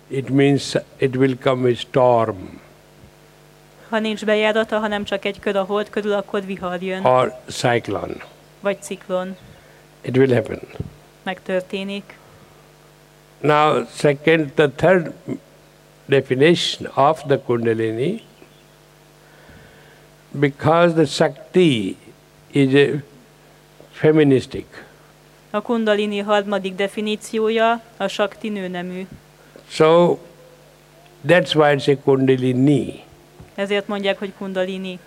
it means it will come with storm. Ha nincs bejárata, hanem csak egy kör a hold körül, akkor vihar jön. Or cyclone. Vagy ciklon. It will happen. Megtörténik. Now, the third definition of the Kundalini, because the Shakti is a feministic. A Kundalini harmadik definíciója a Shakti nőnemű. So, that's why it's a Kundalini. Ezért mondják, hogy Kundalini.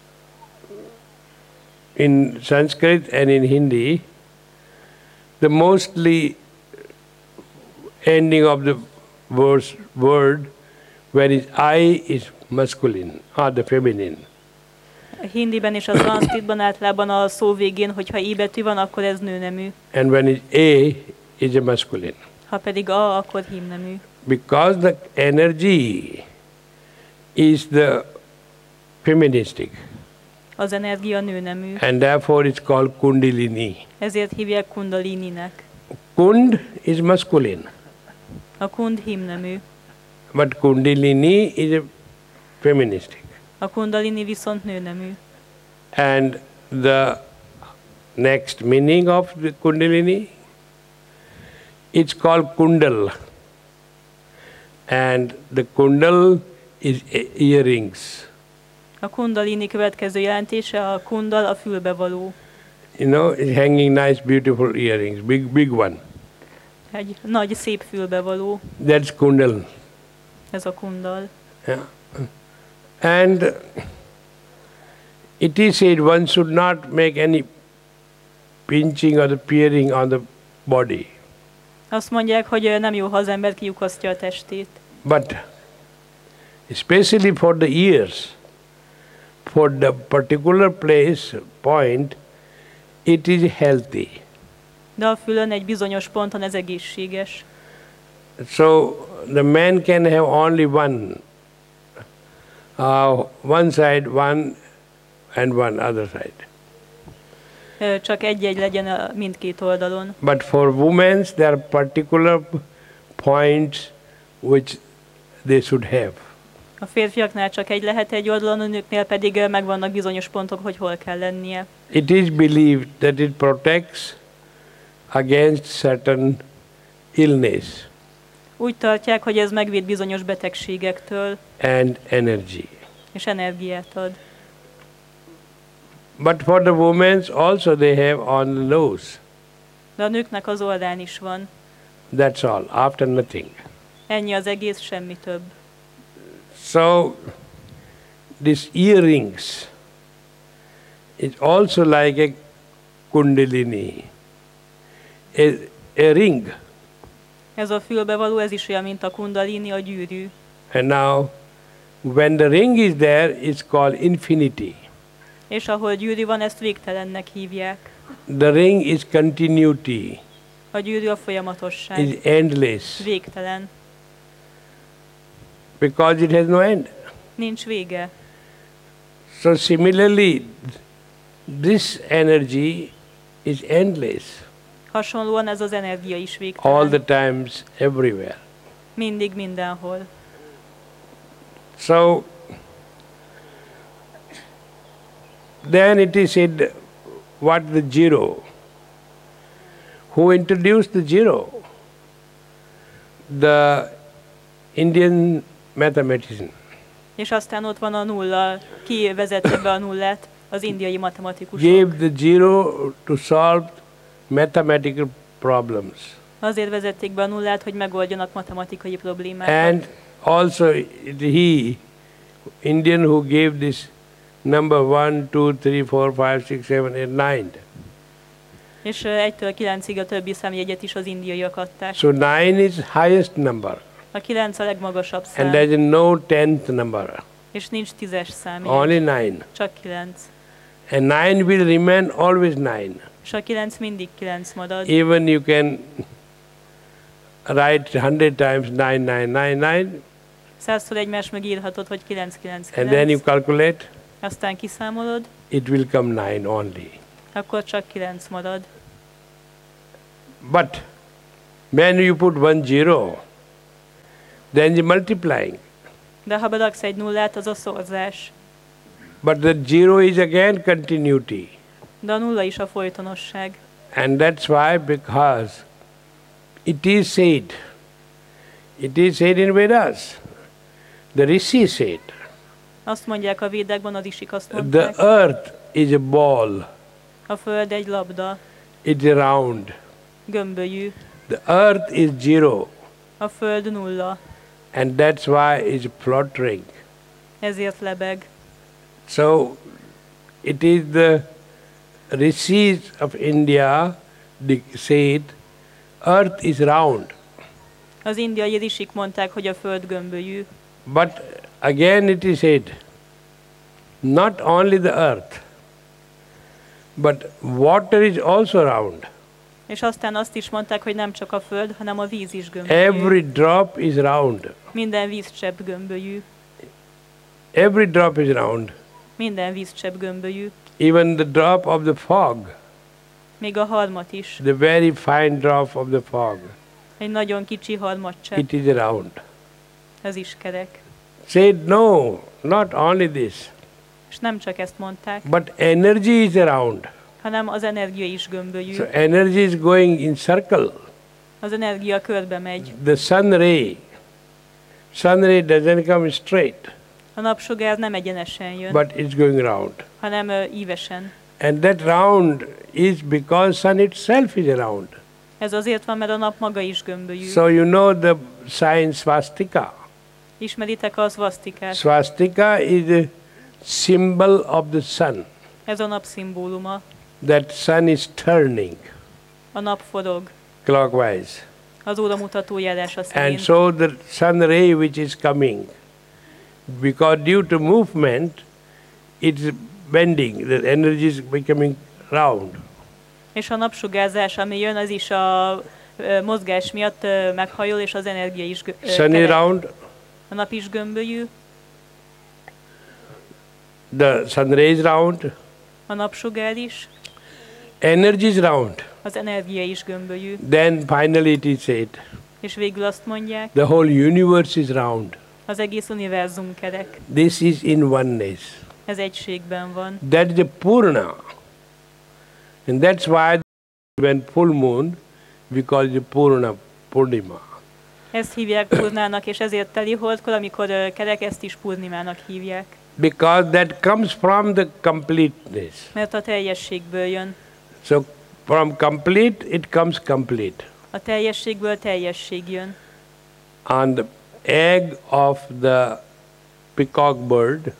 In Sanskrit and in Hindi, the mostly ending of the word where is I is masculine or the feminine. A hindiben és a szanszkritban általában a szó végén, hogyha I betű van, akkor ez nőnemű. And when is A is a masculine. Ha pedig A, akkor hímnemű. Because the energy is the feministic. Az energia nőnemű. And therefore it's called Kundalini. Ezért hívják Kundalininek. Kund is masculine. A Kund hímnemű. But Kundalini is a feministic. A Kundalini viszont nőnemű. And the next meaning of the Kundalini, it's called Kundal. And the Kundal is earrings. A Kundalini következő jelentése a kundal, a fülbevaló. You know, it's hanging nice, beautiful earrings, big one. Egy nagy, szép fülbevaló. That's Kundal. Ez a kundal. Yeah. And it is said one should not make any pinching or the peering on the body. Azt mondják, hogy nem jó, ha az ember kiukasztja a testét. But especially for the ears, for the particular point, it is healthy. De a fülön egy bizonyos ponton ez egészséges. So the man can have only one side, one and one other side. Csak egy-egy legyen mindkét oldalon. But for women, there are particular points which they should have. A férfiaknál csak egy lehet egy oldalon, a nőknél pedig megvannak bizonyos pontok, hogy hol kell lennie. It is believed that it protects against certain illness. Úgy tartják, hogy ez megvéd bizonyos betegségektől. And energy. És energiát ad. But for the women also they have on the nose. De a nőknek az oldalán is van. That's all, after nothing. Ennyi az egész, semmi több. So, these earrings is also like a Kundalini, a ring. Ez a fülbevaló, ez is olyan, mint a Kundalini, a gyűrű. And now, when the ring is there, it's called infinity. És ahol gyűrű van, ezt végtelennek hívják. The ring is continuity. A gyűrű a folyamatosság. Is endless. Végtelen. Because it has no end. Nincs vége. So similarly, this energy is endless. Hasonlóan ez az energia is végtelen. All the times, everywhere. Mindig, mindenhol. So, then it is said, what the zero? Who introduced the zero? The Indian mathematician. És aztán ott van a nulla. Ki vezette be a nullát? Az indiai matematikusok. Gave the zero to solve mathematical problems. Azért vezették be a nullát, hogy megoldjanak matematikai problémákat. And also he, Indian who gave this number 1, 2, 3, 4, 5, 6, 7, 8, 9. És 1-től 9-ig a többi számjegyet is az indiaiak adták. So 9 is highest number. A 9 a legmagasabb szám. And there is no 10th number. És nincs 10-es számjegy. Only 9. Csak 9. And 9 will remain always 9. És a 9 mindig 9 marad. Even you can write 100 times 9999. 100-szor egymás megírhatod, hogy 999. And then you calculate. Aztán kiszámolod. It will come 9 only. Akkor csak 9 marad. But when you put 1 0, then the multiplying. De ha beraksz egy nullát, az a szorzás. But the zero is again continuity. De a nulla is a folytonosság. And that's why, because it is said in Vedas, the Rishi said, Azt mondják a védákban, a risik azt the mondták, earth is a ball, a föld egy labda, it's round. gömbölyű, The earth is zero, a föld nulla, and that's why it's fluttering. ezért lebeg. So it is the Rishis of India said, earth is round. Az indiai risik mondták, hogy a föld gömbölyű. But again it is said, not only the earth, but water is also round. És aztán azt is mondták, hogy nem csak a föld, hanem a víz is gömbölyű. Every drop is round. Minden vízcsepp gömbölyű. Every drop is round. Minden vízcsepp gömbölyű. Even the drop of the fog, Még a harmat is. the very fine drop of the fog, Egy nagyon kicsi harmatcsepp. it is round. Ez is kerek. Said no, not only this, És nem csak ezt mondták, but energy is round. hanem az energia is gömbölyű. So energy is going in circle. Az energia körbe megy. The sun ray doesn't come straight, A napsugár nem egyenesen jön, but it's going round. hanem ívesen. And that round is because sun itself is round. Ez azért van, mert a nap maga is gömbölyű. So you know the sign swastika. Ismeritek a szvasztikát? Swastika is a symbol of the sun. Ez a nap szimbóluma. That sun is turning A nap forog. clockwise. Az óramutató járása And szerint. so the sun ray which is coming, because due to movement, it's bending, the energy is becoming round. És a napsugárzás, ami jön, az is a mozgás miatt meghajol, és az energia is Sun is round, A nap is gömbölyű, the sun ray is round, a napsugár is, energy is round. az energia is gömbölyű. Then finally it is said, És végül azt mondják, the whole universe is round. az egész univerzum kerek. This is in oneness. Ez egységben van. That is the Purna. And that's why when full moon, we call it Purna, Purnima. Ezt hívják Purnának, és ezért teli holdkor, amikor kerek, ezt is Purnimának hívják. Because that comes from the completeness. Mert a teljességből jön. So from complete, it comes complete. A teljességből teljesség jön. On the egg of the peacock bird,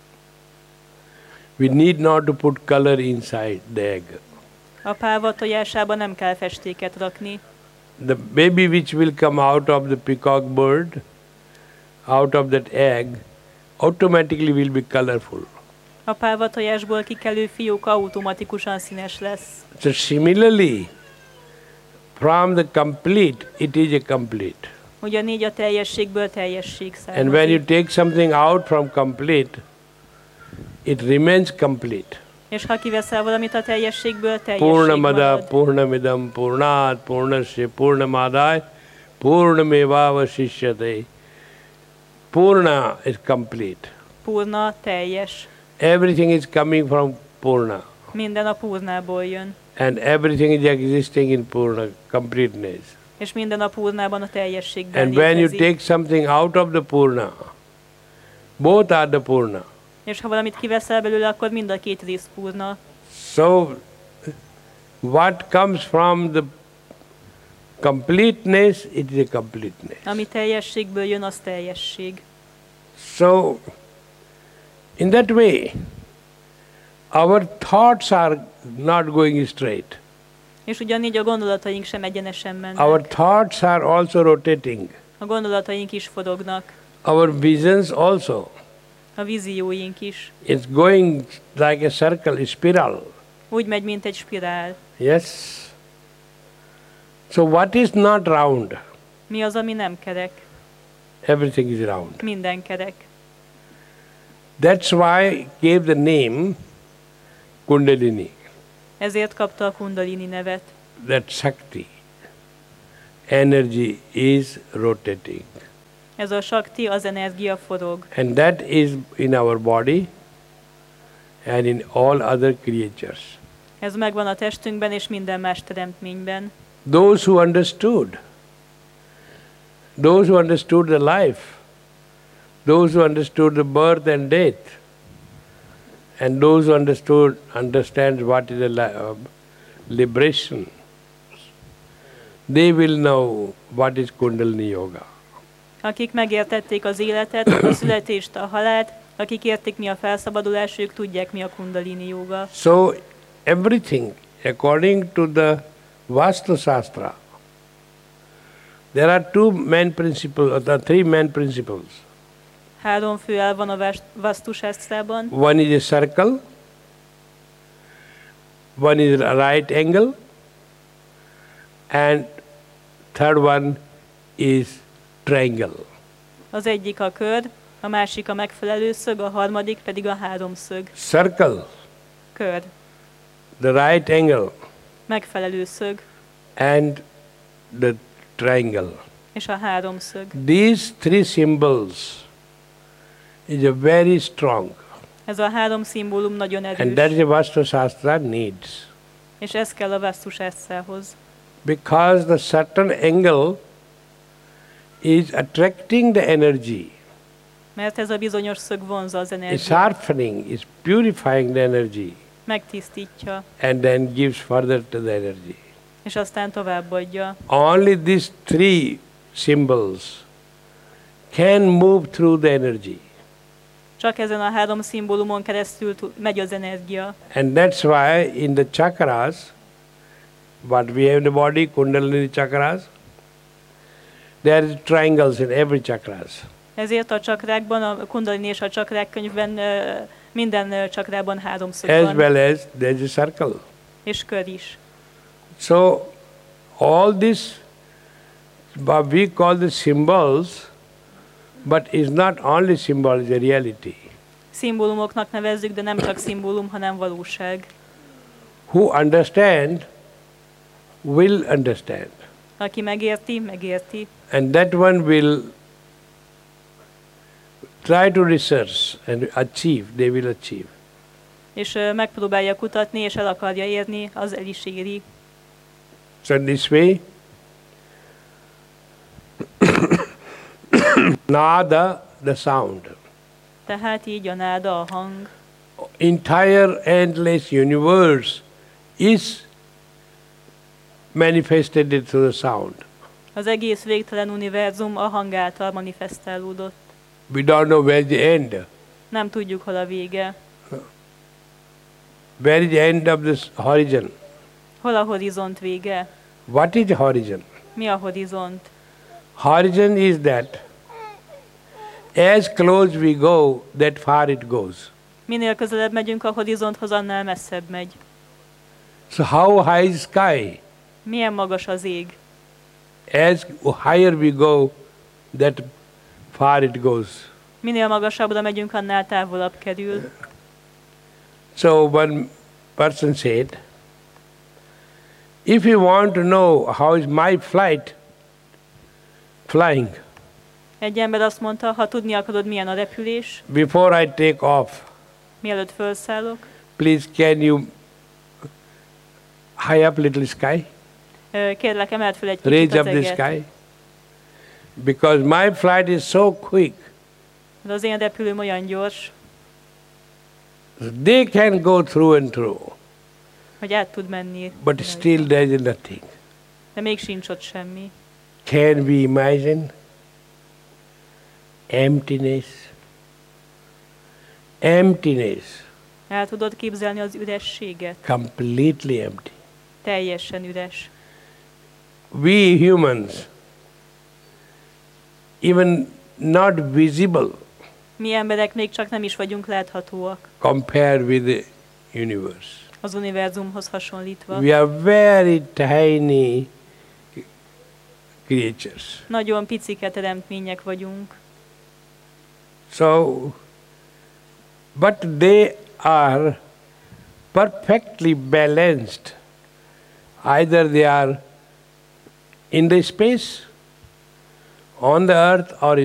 we need not to put color inside the egg. A pálva tojásába nem kell festéket rakni. The baby which will come out of the peacock bird, out of that egg, automatically will be colorful. A pálva tojásból kikelő fióka automatikusan színes lesz. So similarly, from the complete, it is a complete. Ugyanígy a teljességből teljesség And when you származik. take something out from complete, it remains complete. És ha kiveszel valamit a teljességből, teljesség Purnamada marad. Purnamidam Purnat Purnasya Purnamadai Purnamevavasishyate. Purna is complete. Purna, teljes. Everything is coming from Purna. Minden a Purnából jön. And everything is existing in Purna, completeness. És minden a Purnában, a teljességben And when you létezik. take something out of the Purna, both are the Purna. És ha valamit kiveszel belőle, akkor mind a két rész Purna. So, what comes from the completeness, it is a completeness. Ami teljességből jön, az teljesség. So, in that way, our thoughts are not going straight. És ugyanígy a gondolataink sem egyenesen mennek. Our thoughts are also rotating. A gondolataink is forognak. Our visions also. A vízióink is. It's going like a circle, a spiral. Úgy megy, mint egy spirál. Yes? So what is not round? Mi az, ami nem kerek? Everything is round. Minden kerek. That's why gave the name Kundalini, Ezért kapta a Kundalini nevet. that Shakti. Energy is rotating. Ez a Shakti, az energia forog. And that is in our body and in all other creatures. Ez megvan a testünkben és minden más teremtményben. Those who understood the life, those who understood the birth and death, and those who understand what is liberation, they will know what is Kundalini Yoga. Akik megértették az életet, a születést, a halált, akik értik mi a felszabadulás, ők tudják mi a Kundalini Yoga. So everything according to the Vastu Shastra, there are three main principles. 3 fő elv van a Vastu Sásztrában. One is a circle, one is a right angle, and third one is triangle. Az egyik a kör, a másik a megfelelő szög, a harmadik pedig a háromszög. Circle, Kör, the right angle, megfelelő szög and the triangle. és a háromszög. These three symbols is a very strong, Ez a 3 szimbólum nagyon and that is erős, a Vastu Shastra needs. és ez kell a Vastu Sásztrához. Because the certain angle is attracting the energy, Mert ez a bizonyos szög vonza az is energiát, sharpening, is purifying the energy, megtisztítja, and then gives further to the energy. és aztán továbbadja. Only these three symbols can move through the energy. Csak ezen a 3 szimbólumon keresztül megy az energia. And that's why in the chakras, what we have in the body, Kundalini chakras, there is triangles in every chakras. Ezért a csakrákban, a Kundalini és a csakrák könyvben minden csakrában 3-szög As van, well as there is a circle. és kör is. So all this, what we call the symbols, but is not only symbol, is a reality. Szimbólumoknak nevezzük, de nem csak szimbólum, hanem valóság. Who understand will understand. Aki megérti, megérti. And that one will try to research and achieve, they will achieve. És megpróbálja kutatni, és el akarja érni, az el is éri. So in this way, nada, the sound. Tehát így a náda, a hang. Entire endless universe is manifested through the sound. Az egész végtelen univerzum a hang által manifestálódott. We don't know where the end. Nem tudjuk, hol a vége. Where is the end of this horizon? Hol a horizont vége? What is the horizon? Mi a horizont? Horizon is that as close we go, that far it goes. Minél közelebb megyünk a horizonthoz, annál messzebb megy. So how high is sky? Milyen magas az ég? As higher we go, that far it goes. Minél magasabbra megyünk, annál távolabb kerül. So one person said, if you want to know how is my flying, Egy ember azt mondta, ha tudni akarod, milyen a repülés, before I take off, mielőtt felszállok, please can you high up little sky? kérlek, emeld fel egy kicsit Raise az up the eget. sky? Because my flight is so quick, De az én repülőm olyan gyors, they can go through and through, hogy át tud menni. but still there is nothing. De még sincs ott semmi. Can we imagine emptiness? Emptiness, El tudod képzelni az ürességet? completely empty. Teljesen üres. We humans, even not visible Mi emberek még csak nem is vagyunk láthatóak compared with the universe. az univerzumhoz hasonlítva. We are very tiny creatures. Nagyon picike teremtmények vagyunk. So, but they are perfectly balanced. Either they are in the space, on the earth, or